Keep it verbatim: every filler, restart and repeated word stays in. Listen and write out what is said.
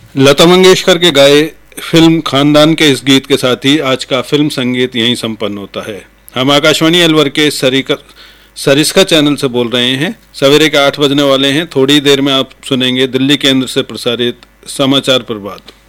लता मंगेशकर के गाए फिल्म खानदान के इस गीत के साथ ही आज का फिल्म संगीत यहीं संपन्न होता है। हम आकाशवाणी अलवर के सरिका सरिस्का चैनल से बोल रहे हैं। सवेरे के आठ बजने वाले हैं। थोड़ी देर में आप सुनेंगे दिल्ली केंद्र से प्रसारित समाचार प्रभात।